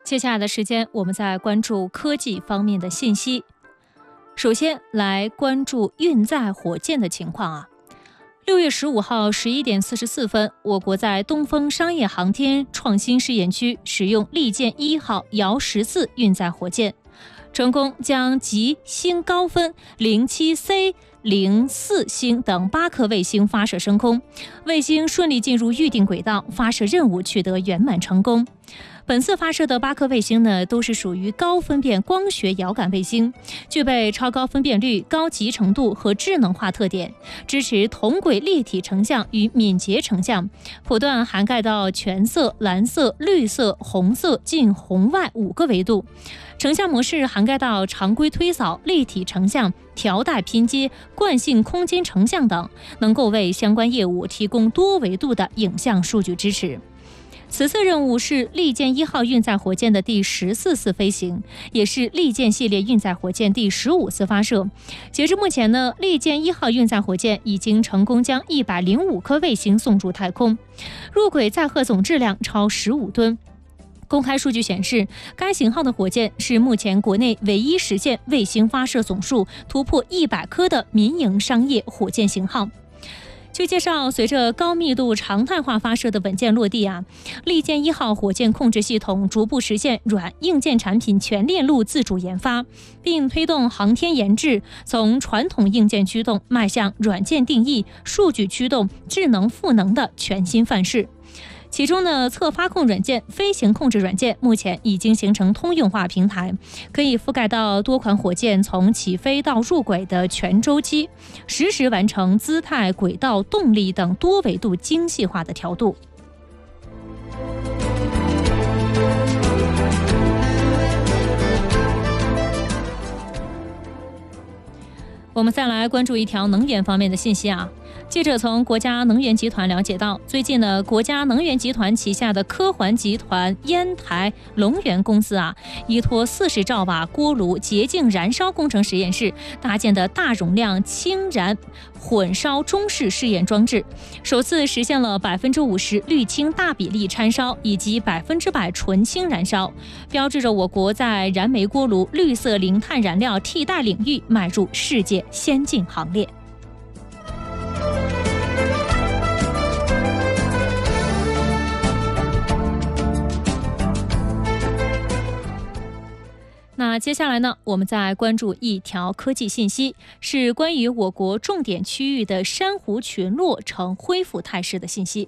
接下来的时间，我们再关注科技方面的信息。首先来关注运载火箭的情况啊。6月15号11点44分，我国在东风商业航天创新试验区使用利剑1号遥14运载火箭，成功将极星高分 07C04 星等8颗卫星发射升空，卫星顺利进入预定轨道，发射任务取得圆满成功。本次发射的8颗卫星呢，都是属于高分辨光学遥感卫星，具备超高分辨率、高集成度和智能化特点，支持同轨立体成像与敏捷成像，谱段涵盖到全色、蓝色、绿色、红色、近红外5个维度，成像模式涵盖到常规推扫、立体成像、条带拼接、惯性空间成像等，能够为相关业务提供多维度的影像数据支持。此次任务是利剑1号运载火箭的第14次飞行，也是利剑系列运载火箭第15次发射。截至目前呢，利剑1号运载火箭已经成功将105颗卫星送入太空，入轨载荷总质量超15吨。公开数据显示，该型号的火箭是目前国内唯一实现卫星发射总数突破100颗的民营商业火箭型号。据介绍，随着高密度常态化发射的稳健落地啊，利剑1号火箭控制系统逐步实现软硬件产品全链路自主研发，并推动航天研制从传统硬件驱动迈向软件定义、数据驱动、智能赋能的全新范式。其中呢，侧发控软件、飞行控制软件目前已经形成通用化平台，可以覆盖到多款火箭从起飞到入轨的全周期，实时完成姿态、轨道、动力等多维度精细化的调度。我们再来关注一条能源方面的信息啊。记者从国家能源集团了解到，最近呢，国家能源集团旗下的科环集团烟台龙源公司啊，依托40兆瓦锅炉洁净燃烧工程实验室搭建的大容量氢燃混烧中式试验装置，首次实现了50%氯氢大比例掺烧以及100%纯氢燃烧，标志着我国在燃煤锅炉绿色零碳燃料替代领域迈入世界先进行列。那接下来呢，我们再关注一条科技信息，是关于我国重点区域的珊瑚群落呈恢复态势的信息。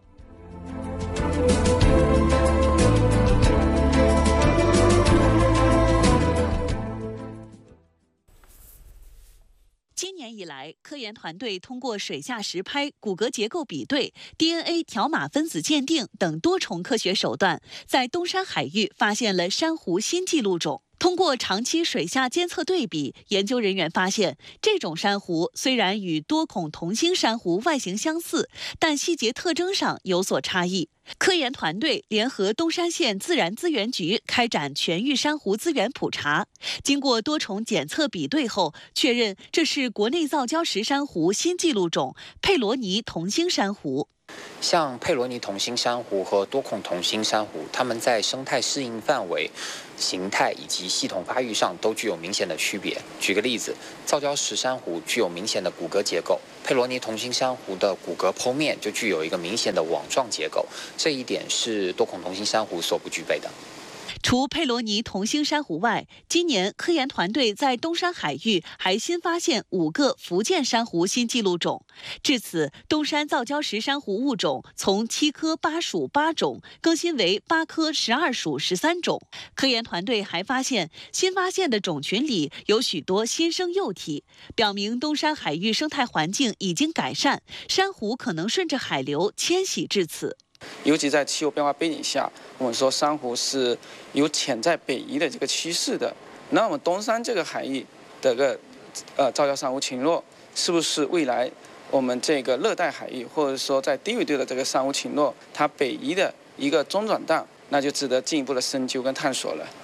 今年以来，科研团队通过水下实拍、骨骼结构比对、DNA 条码分子鉴定等多重科学手段，在东山海域发现了珊瑚新纪录种。通过长期水下监测对比，研究人员发现，这种珊瑚虽然与多孔同星珊瑚外形相似，但细节特征上有所差异。科研团队联合东山县自然资源局开展全域珊瑚资源普查，经过多重检测比对后，确认这是国内造礁石珊瑚新纪录种佩罗尼同星珊瑚。 像佩罗尼同星珊瑚和多孔同星珊瑚，它们在生态适应范围、形态以及系统发育上都具有明显的区别。举个例子，造礁石珊瑚具有明显的骨骼结构，佩罗尼同星珊瑚的骨骼剖面就具有一个明显的网状结构，这一点是多孔同星珊瑚所不具备的。 除佩罗尼同星珊瑚外，今年科研团队在东山海域还新发现5个福建珊瑚新纪录种。至此，东山造礁石珊瑚物种从7科8属8种更新为8科12属13种。科研团队还发现，新发现的种群里有许多新生幼体，表明东山海域生态环境已经改善，珊瑚可能顺着海流迁徙至此。 尤其在气候变化背景下，我们说珊瑚是有潜在北移的这个趋势的。那我们东山这个海域的造礁珊瑚群落，是不是未来我们这个热带海域，或者说在低纬度的这个珊瑚群落，它北移的一个中转档，那就值得进一步的深究跟探索了。